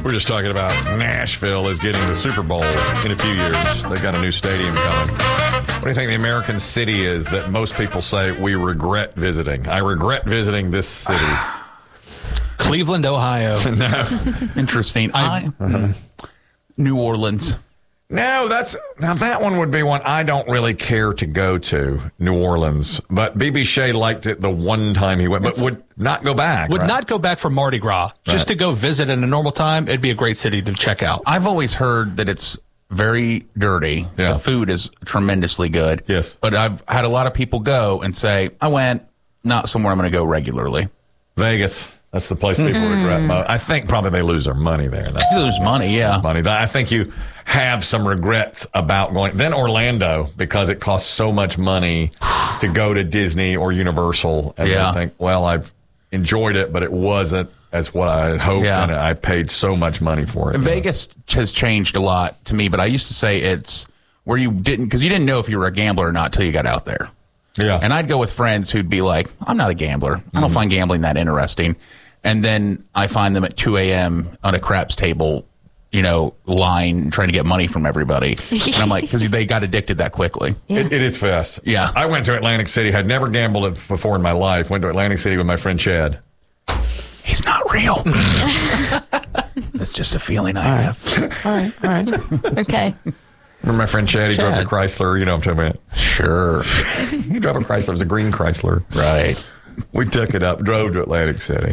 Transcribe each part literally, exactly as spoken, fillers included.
We're just talking about Nashville is getting the Super Bowl in a few years. They've got a new stadium coming. What do you think the American city is that most people say we regret visiting? I regret visiting this city. Cleveland, Ohio. No. Interesting. I, uh-huh. New Orleans. No, that's now that one would be one I don't really care to go to, New Orleans. But B B. Shea liked it the one time he went, but it's, would not go back. Would right? not go back for Mardi Gras. Right. Just to go visit in a normal time, it'd be a great city to check out. I've always heard that it's very dirty. Yeah. The food is tremendously good. Yes. But I've had a lot of people go and say, I went, not somewhere I'm going to go regularly. Vegas. That's the place people mm-hmm. regret most. I think probably they lose their money there. That's they lose money, yeah. Money. I think you have some regrets about going. Then Orlando, because it costs so much money to go to Disney or Universal. And yeah. I think, well, I've enjoyed it, but it wasn't as what I had hoped. Yeah. And I paid so much money for it. Vegas has changed a lot to me, but I used to say it's where you didn't, because you didn't know if you were a gambler or not till you got out there. Yeah. And I'd go with friends who'd be like, I'm not a gambler. I don't mm-hmm. find gambling that interesting. And then I find them at two a.m. on a craps table, you know, line trying to get money from everybody. And I'm like, because they got addicted that quickly. Yeah. It, it is fast. Yeah. I went to Atlantic City. Had never gambled before in my life. Went to Atlantic City with my friend Chad. He's not real. That's just a feeling I all have. Right. All right. All right. Okay. Remember my friend Chad? He Chad. drove the Chrysler. You know what I'm talking about? Sure. He drove a Chrysler. It was a green Chrysler. Right. We took it up, drove to Atlantic City,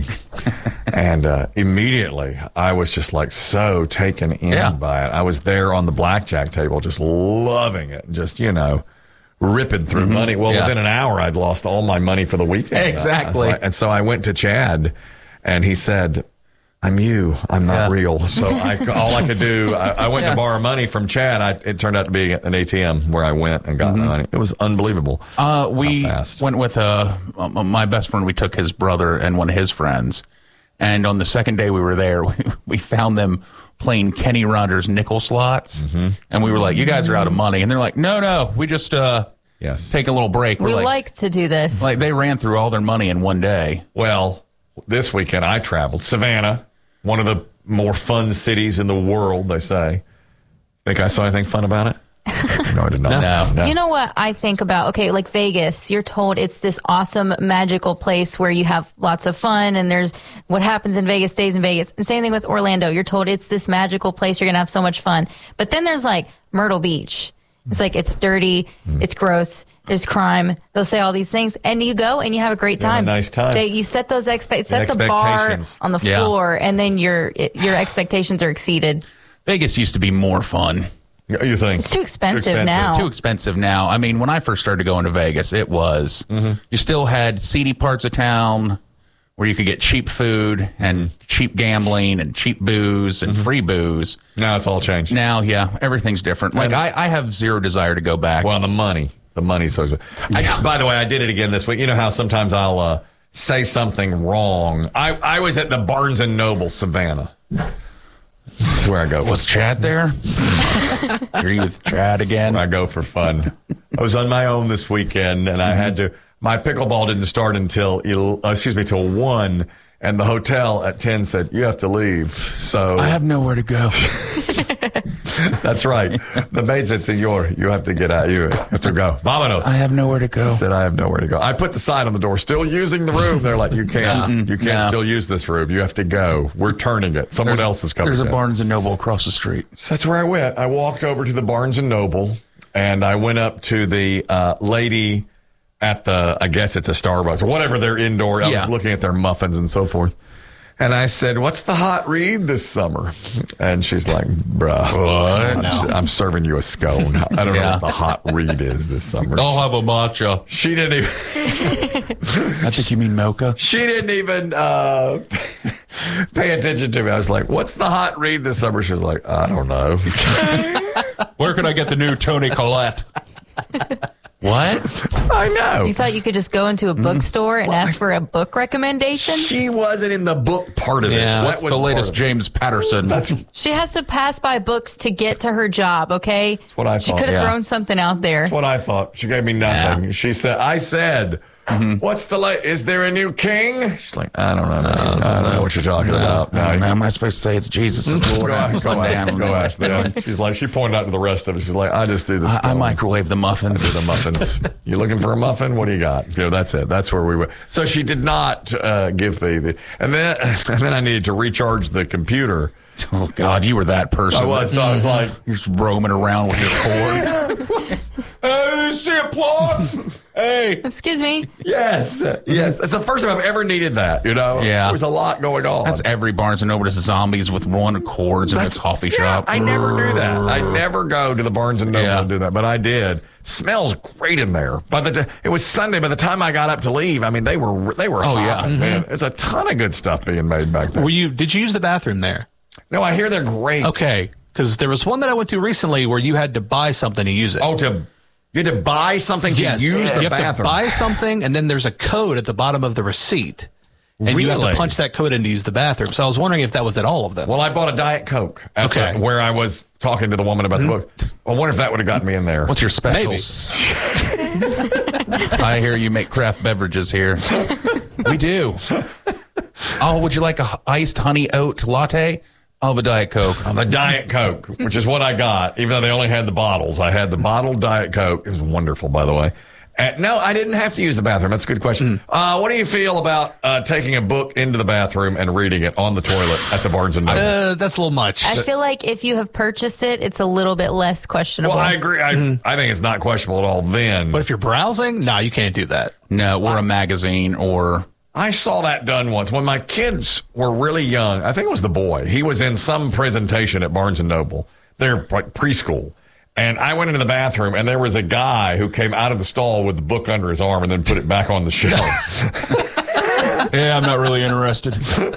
and uh, immediately I was just like so taken in yeah. by it. I was there on the blackjack table just loving it, just, you know, ripping through mm-hmm. money. Well, yeah. within an hour, I'd lost all my money for the weekend. Exactly. Like, and so I went to Chad, and he said, I'm you. I'm not yeah. real. So I, all I could do, I, I went yeah. to borrow money from Chad. I, it turned out to be an A T M where I went and got mm-hmm. the money. It was unbelievable. Uh, we went with uh, my best friend. We took his brother and one of his friends. And on the second day we were there, we, we found them playing Kenny Rogers nickel slots. Mm-hmm. And we were like, you guys are out of money. And they're like, no, no, we just uh, yes. take a little break. We're we like, like to do this. Like they ran through all their money in one day. Well, this weekend I traveled. Savannah. One of the more fun cities in the world, they say. Think I saw anything fun about it? No, I did not. No. no. You know what I think about? Okay, like Vegas, you're told it's this awesome, magical place where you have lots of fun and there's what happens in Vegas stays in Vegas. And same thing with Orlando. You're told it's this magical place. You're going to have so much fun. But then there's like Myrtle Beach. It's like it's dirty. Mm. It's gross. There's crime. They'll say all these things. And you go and you have a great time. You have a nice time. They, you set those expect set the bar on the yeah. floor and then your your expectations are exceeded. Vegas used to be more fun. You think? It's too expensive, too expensive. now. It's too expensive now. I mean, when I first started going to Vegas, it was, mm-hmm. you still had seedy parts of town where you could get cheap food and cheap gambling and cheap booze and mm-hmm. free booze. Now it's all changed. Now, yeah, everything's different. Like, I, I have zero desire to go back. Well, the money. The money's so yeah. I, by the way, I did it again this week. You know how sometimes I'll uh, say something wrong. I, I was at the Barnes and Noble, Savannah. This is where I go. Was Chad there? Are you with Chad again? I go for fun. I was on my own this weekend, and I mm-hmm. had to. My pickleball didn't start until uh, excuse me till one, and the hotel at ten said you have to leave. So I have nowhere to go. That's right. The maid said, "Senor, you have to get out. You have to go. Vámonos." I have nowhere to go. I said, "I have nowhere to go." I put the sign on the door. Still using the room. They're like, "You can't. no, you can't no. still use this room. You have to go. We're turning it. Someone there's, else is coming." There's a in. Barnes and Noble across the street. So that's where I went. I walked over to the Barnes and Noble, and I went up to the uh, lady at the, I guess it's a Starbucks or whatever their indoor. I yeah. was looking at their muffins and so forth. And I said, "What's the hot read this summer?" And she's like, "Bruh, I'm, no. I'm serving you a scone. I don't yeah. know what the hot read is this summer." I'll have a matcha. She didn't even. I think you mean mocha. She didn't even uh, pay attention to me. I was like, "What's the hot read this summer?" She's like, "I don't know." Where can I get the new Toni Collette? What? I know. You thought you could just go into a bookstore and well, ask for a book recommendation? She wasn't in the book part of yeah, it. What's the latest James Patterson? That's, she has to pass by books to get to her job, okay? That's what I she thought. She could have yeah. thrown something out there. That's what I thought. She gave me nothing. Yeah. She said, I said, Mm-hmm. What's the late? Is there a new king? She's like, I don't know. No, I don't know what you're talking no, about. No, no, am I supposed to say it's Jesus is Lord? Go ask, go ask, go ask them. She's like, she pointed out to the rest of it. She's like, I just do this. I, I microwave the muffins. I do the muffins. You looking for a muffin? What do you got? You know, that's it. That's where we were. So she did not uh, give me the, and then and then I needed to recharge the computer. Oh God, you were that person. I was. So I was like, you're just roaming around with your cord. Hey, see a plot? Hey, excuse me. Yes, yes. It's the first time I've ever needed that. You know, yeah. There was a lot going on. That's every Barnes and Noble. Just zombies with one cords in the coffee yeah, shop. I never do that. I never go to the Barnes and Noble yeah. and do that, but I did. Smells great in there. By the t- it was Sunday. By the time I got up to leave, I mean they were they were. Oh hopping, yeah, mm-hmm. man. It's a ton of good stuff being made back there. Were you? Did you use the bathroom there? No, I hear they're great. Okay, because there was one that I went to recently where you had to buy something to use it. Oh, to you had to buy something to yes. use yeah. the you bathroom. have to buy something, and then there's a code at the bottom of the receipt, and really? you have to punch that code in to use the bathroom. So I was wondering if that was at all of them. Well, I bought a Diet Coke. At okay, the, where I was talking to the woman about mm-hmm. the book. I wonder if that would have gotten me in there. What's your specials? I hear you make craft beverages here. We do. Oh, would you like a iced honey oat latte? I'll have a Diet Coke. I'm a Diet Coke, which is what I got, even though they only had the bottles. I had the bottled Diet Coke. It was wonderful, by the way. And no, I didn't have to use the bathroom. That's a good question. Mm. Uh, what do you feel about uh, taking a book into the bathroom and reading it on the toilet at the Barnes and Noble? Uh, that's a little much. I feel like if you have purchased it, it's a little bit less questionable. Well, I agree. I, mm. I think it's not questionable at all then. But if you're browsing, no, you can't do that. No, or a magazine or... I saw that done once when my kids were really young. I think it was the boy. He was in some presentation at Barnes and Noble. They're like preschool. And I went into the bathroom, and there was a guy who came out of the stall with the book under his arm and then put it back on the shelf. Yeah, I'm not really interested.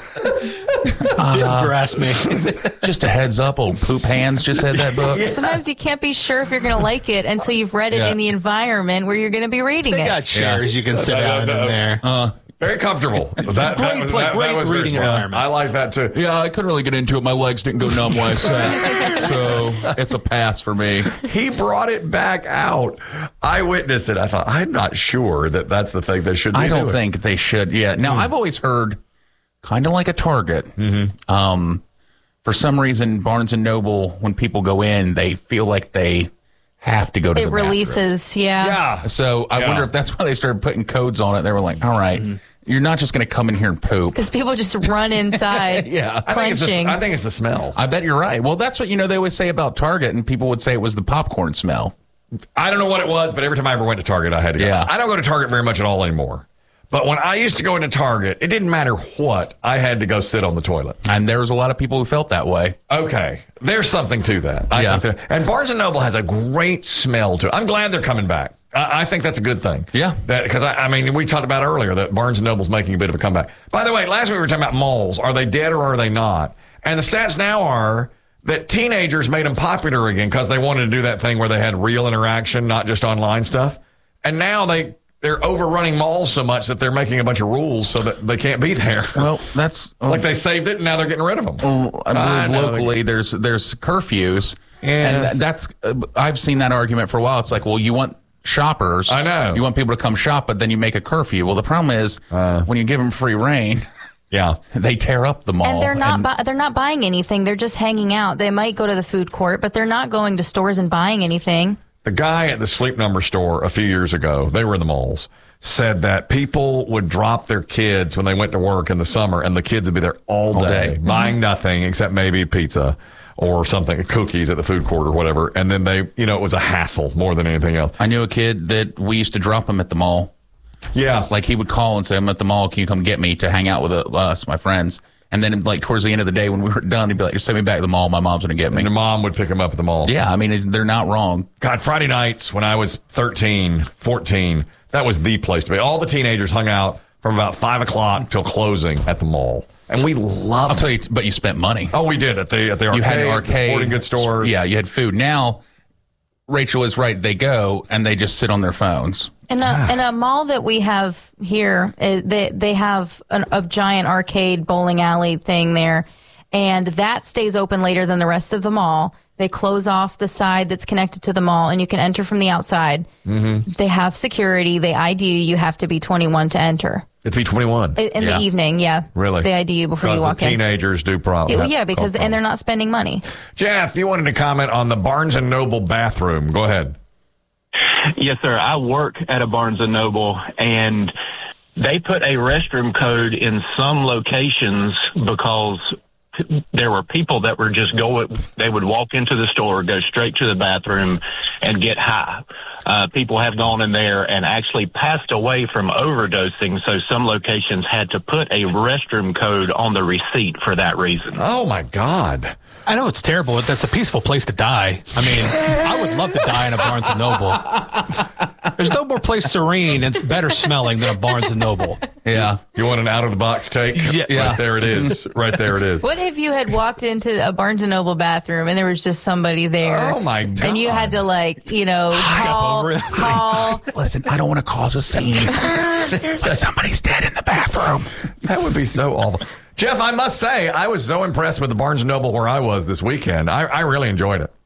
Uh, Didn't grasp me. Just a heads up, old poop hands just had that book. Yeah. Sometimes you can't be sure if you're going to like it until you've read it yeah. in the environment where you're going to be reading they it. They got chairs yeah. you can sit down in there. Uh, Very comfortable. That, that great, was, like, that, great that was reading environment. I like that too. Yeah, I couldn't really get into it. My legs didn't go numb while I sat. So it's a pass for me. He brought it back out. I witnessed it. I thought, I'm not sure that that's the thing they should be I don't doing. think they should yet. Now, mm. I've always heard, kind of like a Target, mm-hmm. um, for some reason, Barnes and Noble, when people go in, they feel like they have to go to it the releases, bathroom. yeah. Yeah. So I yeah. wonder if that's why they started putting codes on it. They were like, all right, mm-hmm. you're not just going to come in here and poop. Because people just run inside. yeah. I think, clenching. the, I think it's the smell. I bet you're right. Well, that's what, you know, they always say about Target, and people would say it was the popcorn smell. I don't know what it was, but every time I ever went to Target, I had to go. Yeah. I don't go to Target very much at all anymore. But when I used to go into Target, it didn't matter what, I had to go sit on the toilet. And there was a lot of people who felt that way. Okay. There's something to that. I yeah. think and Barnes and Noble has a great smell to it. I'm glad they're coming back. I, I think that's a good thing. Yeah. Because, I, I mean, we talked about earlier that Barnes and Noble's making a bit of a comeback. By the way, last week we were talking about malls. Are they dead or are they not? And the stats now are that teenagers made them popular again because they wanted to do that thing where they had real interaction, not just online stuff. And now they... They're overrunning malls so much that they're making a bunch of rules so that they can't be there. Well, that's uh, like they saved it and now they're getting rid of them. Well, I believe locally there's there's curfews, yeah. and that's uh, I've seen that argument for a while. It's like, well, you want shoppers, I know, you want people to come shop, but then you make a curfew. Well, the problem is uh, when you give them free reign. Yeah, they tear up the mall, and they're not and, bu- they're not buying anything. They're just hanging out. They might go to the food court, but they're not going to stores and buying anything. The guy at the Sleep Number store a few years ago, they were in the malls, said that people would drop their kids when they went to work in the summer, and the kids would be there all, all day, day. buying mm-hmm. nothing except maybe pizza or something, cookies at the food court or whatever. And then they, you know, it was a hassle more than anything else. I knew a kid that we used to drop him at the mall. Yeah. Like he would call and say, I'm at the mall. Can you come get me to hang out with us, my friends? And then, like, towards the end of the day when we were done, he'd be like, just send me back to the mall. My mom's going to get me. And your mom would pick him up at the mall. Yeah, I mean, they're not wrong. God, Friday nights when I was thirteen, fourteen, that was the place to be. All the teenagers hung out from about five o'clock till closing at the mall. And we loved I'll tell you, but you spent money. Oh, we did at the, at the arcade, you had an arcade, the sporting goods stores. Yeah, you had food. Now, Rachel is right. They go and they just sit on their phones. In a, in a mall that we have here, uh, they they have an, a giant arcade bowling alley thing there, and that stays open later than the rest of the mall. They close off the side that's connected to the mall, and you can enter from the outside. Mm-hmm. They have security. They I D you. You have to be twenty-one to enter. It's be twenty-one In, in Yeah. the evening, yeah. Really? They I D you before you walk Because the teenagers do problem. in. Yeah, because and they're not spending money. Jeff, you wanted to comment on the Barnes and Noble bathroom. Go ahead. Yes, sir. I work at a Barnes and Noble, and they put a restroom code in some locations because there were people that were just going, they would walk into the store, go straight to the bathroom, and get high. Uh, people have gone in there and actually passed away from overdosing, so some locations had to put a restroom code on the receipt for that reason. Oh, my God. I know it's terrible, but that's a peaceful place to die. I mean, I would love to die in a Barnes and Noble. There's no more place serene and it's better smelling than a Barnes and Noble. Yeah. You want an out-of-the-box take? Yeah. Right there it is. Right there it is. What if you had walked into a Barnes and Noble bathroom and there was just somebody there? Oh, my God. And you had to, like, you know, call, over it. call. Listen, I don't want to cause a scene, but somebody's dead in the bathroom. That would be so awful. Jeff, I must say, I was so impressed with the Barnes and Noble where I was this weekend. I, I really enjoyed it.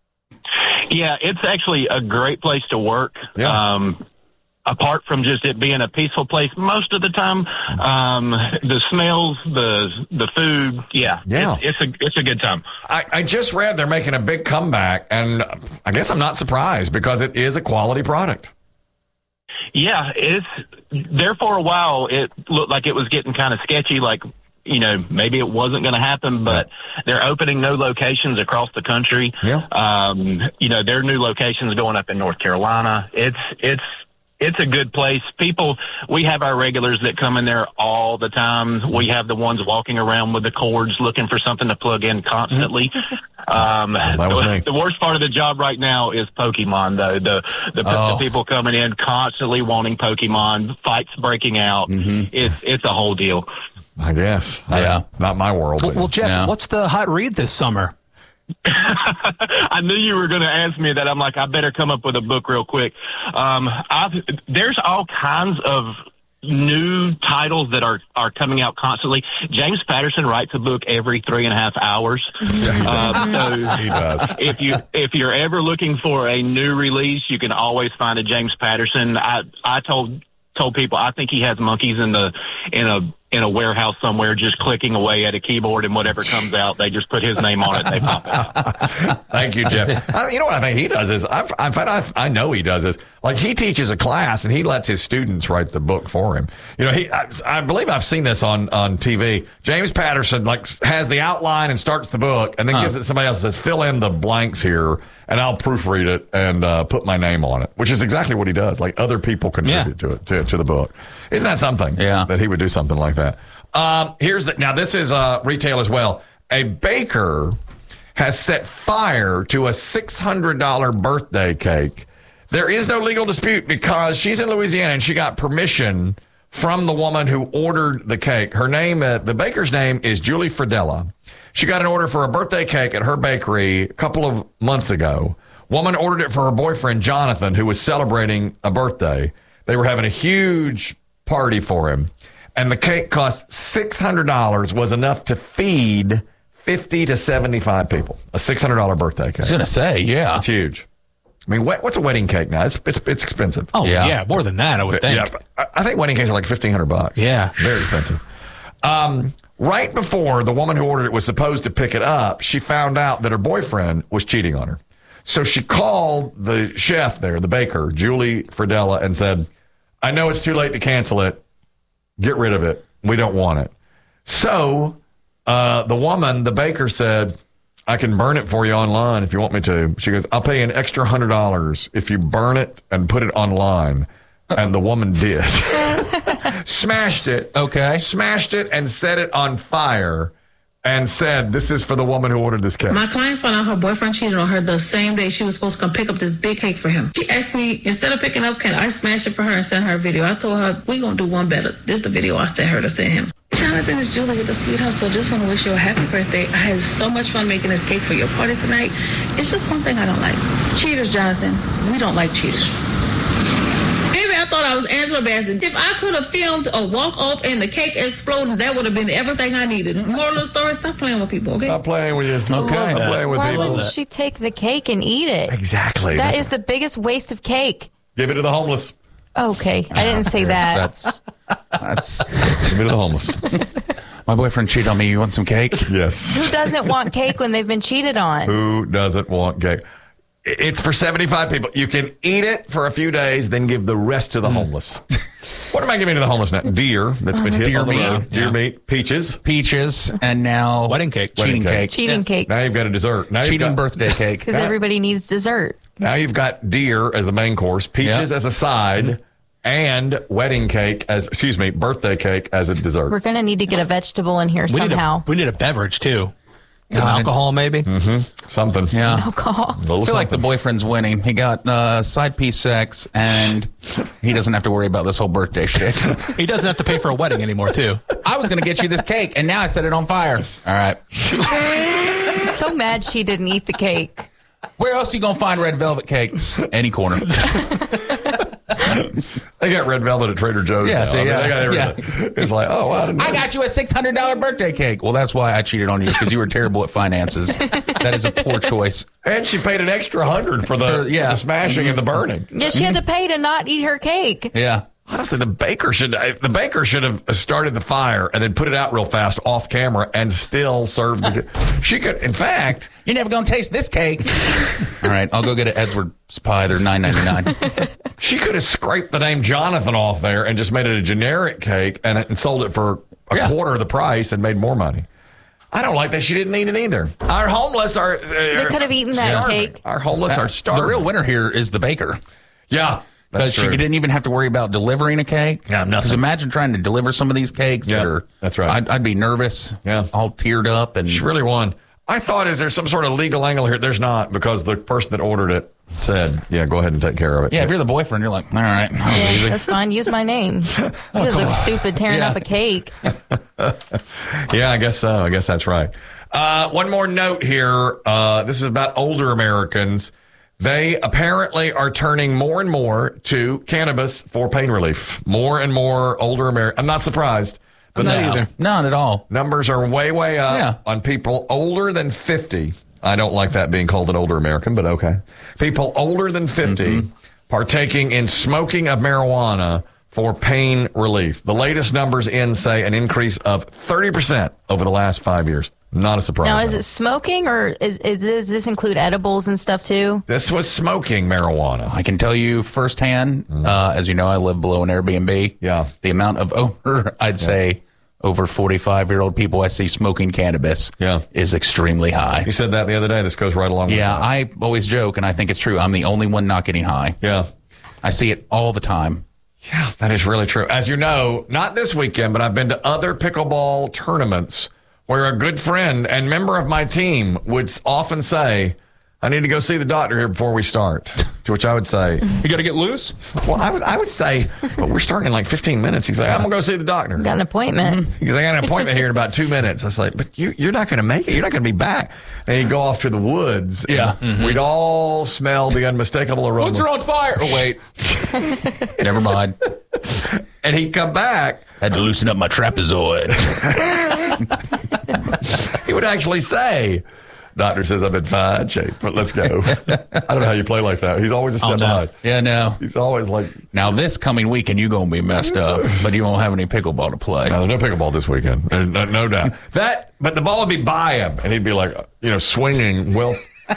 Yeah, it's actually a great place to work. Yeah. Um, apart from just it being a peaceful place most of the time, um, the smells, the the food, yeah, Yeah. It's, it's a it's a good time. I, I just read they're making a big comeback, and I guess I'm not surprised because it is a quality product. Yeah, it's there for a while. It looked like it was getting kind of sketchy, like, you know, maybe it wasn't going to happen, but they're opening new locations across the country. Yeah. Um, you know, there are new locations going up in North Carolina. It's, it's, it's a good place. People, we have our regulars that come in there all the time. We have the ones walking around with the cords looking for something to plug in constantly. Um, that was me. The worst part of the job right now is Pokemon, though. The the, Oh. the people coming in constantly wanting Pokemon, fights breaking out. Mm-hmm. It's it's a whole deal. I guess. Yeah. I, not my world. Well, but- well Jeff, Yeah. what's the hot read this summer? I knew you were going to ask me that. I'm like, I better come up with a book real quick. Um, I've, there's all kinds of new titles that are, are coming out constantly. James Patterson writes a book every three and a half hours. uh, so He does. if you if you're ever looking for a new release, you can always find a James Patterson. I I told told people I think he has monkeys in the in a in a warehouse somewhere just clicking away at a keyboard, and whatever comes out, they just put his name on it and they pop it out. Thank you, Jeff. I, you know what I think he does is, I've, in fact, I've, I know he does is, like, he teaches a class and he lets his students write the book for him. You know, he, I, I believe I've seen this on, on T V. James Patterson, like, has the outline and starts the book and then Huh. gives it to somebody else and says, fill in the blanks here and I'll proofread it and uh, put my name on it, which is exactly what he does. Like, other people contribute Yeah. to it, to, to the book. Isn't that something? Yeah. That he would do something like that. Um, here's the, now this is uh, retail as well. A baker has set fire to a six hundred dollars birthday cake. There is no legal dispute because she's in Louisiana and she got permission from the woman who ordered the cake. Her name, uh, the baker's name is Julie Fridella. She got an order for a birthday cake at her bakery a couple of months ago. Woman ordered it for her boyfriend, Jonathan, who was celebrating a birthday. They were having a huge party for him. And the cake cost six hundred dollars, was enough to feed fifty to seventy-five people. A six hundred dollars birthday I was cake. going to say, yeah. It's huge. I mean, what, what's a wedding cake now? It's it's, it's expensive. Oh, Yeah. yeah. more than that, I would think. Yeah, but I I think wedding cakes are like fifteen hundred bucks. Yeah. Very expensive. Um, right before the woman who ordered it was supposed to pick it up, she found out that her boyfriend was cheating on her. So she called the chef there, the baker, Julie Fridella, and said, I know it's too late to cancel it. Get rid of it. We don't want it. So uh, the woman, the baker, said, I can burn it for you online if you want me to. She goes, I'll pay you an extra one hundred dollars if you burn it and put it online. And the woman did. Smashed it. Okay. Smashed it and set it on fire and said, this is for the woman who ordered this cake. My client found out her boyfriend cheated on her the same day she was supposed to come pick up this big cake for him. She asked me, instead of picking up, can I smash it for her and send her a video? I told her, we going to do one better. This is the video I sent her to send him. Jonathan, is Julie with the Sweet House, so I just want to wish you a happy birthday. I had so much fun making this cake for your party tonight. It's just one thing I don't like. Cheaters, Jonathan. We don't like cheaters. Baby, I thought I was Angela Bassett. If I could have filmed a walk off and the cake exploded, that would have been everything I needed. Moral of the story: stop playing with people. Okay. Stop playing with you. Okay. Stop playing with Why people. wouldn't she take the cake and eat it? Exactly. That That's- is the biggest waste of cake. Give it to the homeless. Okay, I didn't say that. That's that's. Give it to the homeless. My boyfriend cheated on me. You want some cake? Yes. Who doesn't want cake when they've been cheated on? Who doesn't want cake? It's for seventy-five people. You can eat it for a few days, then give the rest to the homeless. What am I giving to the homeless now? Deer that's been hit Deer on the meat. road. Deer Yeah. meat. Peaches. Peaches and now Wedding cake. Cheating Wedding cake. cake. Cheating cake. Now you've got a dessert. Now you've Cheating got, birthday cake. Because everybody needs dessert. now you've got deer as the main course, peaches Yeah. as a side, and wedding cake as, excuse me, birthday cake as a dessert. We're going to need to get a vegetable in here We need, somehow. a, we need a beverage, too. Some God. alcohol, maybe? Something. Yeah. Alcohol. A little I feel like the something. boyfriend's winning. He got uh, side piece sex, and he doesn't have to worry about this whole birthday shit. He doesn't have to pay for a wedding anymore, too. I was going to get you this cake, and now I set it on fire. All right. I'm so mad she didn't eat the cake. Where else are you going to find red velvet cake? Any corner. They got red velvet at Trader Joe's. Yeah, now. see, I mean, yeah, they got everything. It's like, oh, wow, I didn't know. I got you a six hundred dollars birthday cake. Well, that's why I cheated on you, because you were terrible at finances. That is a poor choice. And she paid an extra hundred for the, For- yeah. for the smashing and the burning. Yeah, she had to pay to not eat her cake. Yeah. Honestly, the baker should the baker should have started the fire and then put it out real fast off camera and still served the. She could, in fact, You're never going to taste this cake. All right, I'll go get an Edwards pie. They're nine ninety-nine. she could have scraped the name Jonathan off there and just made it a generic cake and, and sold it for a Yeah. quarter of the price and made more money. I don't like that she didn't eat it either. Our homeless are. They could have eaten that starving. cake. Our homeless are starving. The real winner here is the baker. Yeah, Because that's she true. didn't even have to worry about delivering a cake. Yeah, nothing. Because imagine trying to deliver some of these cakes Yeah, that are. that's right. I'd, I'd be nervous. Yeah. All teared up and. She really won. I thought, is there some sort of legal angle here? There's not, because the person that ordered it said, yeah, go ahead and take care of it. Yeah, if you're the boyfriend, you're like, all right, that was Yeah, easy. that's fine. Use my name. You just look stupid tearing Yeah. up a cake. Yeah, I guess so. I guess that's right. Uh, one more note here. Uh, this is about older Americans. They apparently are turning more and more to cannabis for pain relief. More and more older Americans. I'm not surprised. But Not now, either. Not at all. numbers are way, way up Yeah. on people older than fifty. I don't like that being called an older American, but okay. People older than fifty Mm-hmm. partaking in smoking of marijuana for pain relief. The latest numbers in say an increase of thirty percent over the last five years. Not a surprise. Now, is it smoking or is, is does this include edibles and stuff too? This was smoking marijuana. I can tell you firsthand, uh, as you know, I live below an Airbnb. Yeah. The amount of over, I'd say, over forty-five year old people I see smoking cannabis Yeah. is extremely high. You said that the other day. This goes right along with Yeah, that. I always joke, and I think it's true. I'm the only one not getting high. Yeah. I see it all the time. Yeah, that is really true. As you know, not this weekend, but I've been to other pickleball tournaments where a good friend and member of my team would often say, I need to go see the doctor here before we start. To which I would say, You got to get loose? well, I would, I would say, but we're starting in like fifteen minutes. He's like, I'm going to go see the doctor. Got an appointment. Because I got an appointment here in about two minutes. I was like, but you, you're not going to make it. You're not going to be back. And he'd go off to the woods. and Yeah. We'd all smell the unmistakable aroma. Woods are on fire. Oh, wait. Never mind. And he'd come back. Had to loosen up my trapezoid. He would actually say, doctor says I'm in fine shape, but let's go. I don't know how you play like that. He's always a step Oh, no. behind. Yeah, no. He's always like, Now, this coming weekend, you're going to be messed up, but you won't have any pickleball to play. no, there's no pickleball this weekend. There's No, no doubt. That, but the ball would be by him, and he'd be like, you know, swinging. Well,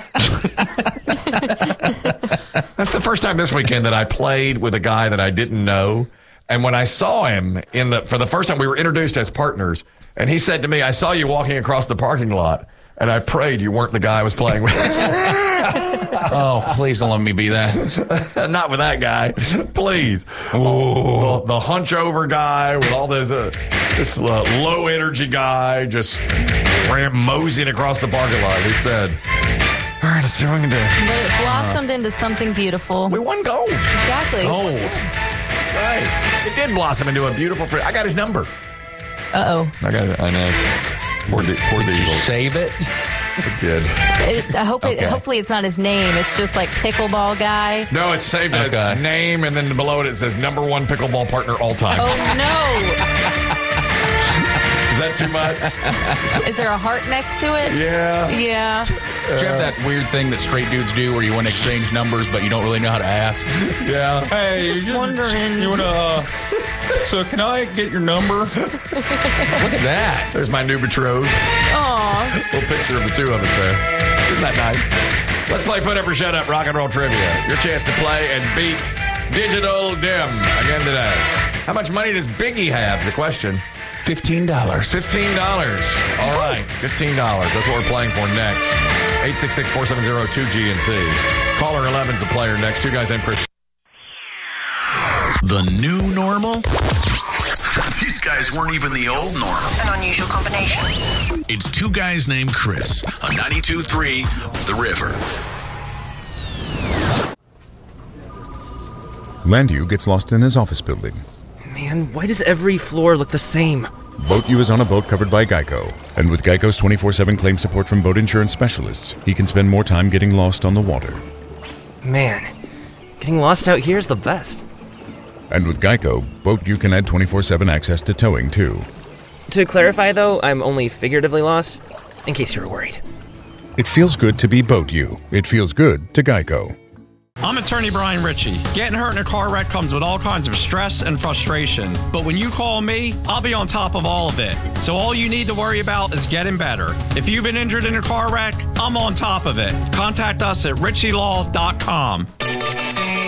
that's the first time this weekend that I played with a guy that I didn't know. And when I saw him in the for the first time, we were introduced as partners, and he said to me, "I saw you walking across the parking lot, and I prayed you weren't the guy I was playing with." Oh, please don't let me be that. Not with that guy, please. Oh, the, the hunch over guy with all this uh, this uh, low energy guy just ran moseying across the parking lot. He said, "All right, let's see what we can do." But it blossomed into something beautiful. We won gold. Exactly. Gold. Right. It did blossom into a beautiful fruit. I got his number. Uh oh. I got it. I know. Poor, the, poor the Did you Eagles. save it? I did. It, I hope it, Okay. hopefully it's not his name. It's just like pickleball guy. No, it's saved as Okay. name, and then below it it says number one pickleball partner all time. Oh no! Is that too much? Is there a heart next to it? Yeah. Yeah. Do you have that weird thing that straight dudes do where you want to exchange numbers, but you don't really know how to ask? Yeah. Hey, Just wondering. You want to, uh, so can I get your number? Look at that. There's my new betrothed. Aw. Little picture of the two of us there. Isn't that nice? Let's play Put Up or Shut Up Rock and Roll Trivia. Your chance to play and beat Digital Dim again today. How much money does Biggie have? The question. fifteen dollars. fifteen dollars. All right, fifteen dollars. That's what we're playing for next. eight six six, four seven zero, two G N C. Caller eleven's the player next. Two guys named Chris. The new normal? These guys weren't even the old normal. An unusual combination. It's two guys named Chris on ninety-two point three The River. Landu gets lost in his office building. Man, why does every floor look the same? Boat U is on a boat covered by Geico. And with Geico's twenty-four seven claim support from boat insurance specialists, he can spend more time getting lost on the water. Man, getting lost out here is the best. And with Geico, Boat U can add twenty-four seven access to towing, too. To clarify, though, I'm only figuratively lost, in case you were worried. It feels good to be Boat U. It feels good to Geico. I'm attorney Brian Ritchie. Getting hurt in a car wreck comes with all kinds of stress and frustration. But when you call me, I'll be on top of all of it. So all you need to worry about is getting better. If you've been injured in a car wreck, I'm on top of it. Contact us at ritchie law dot com.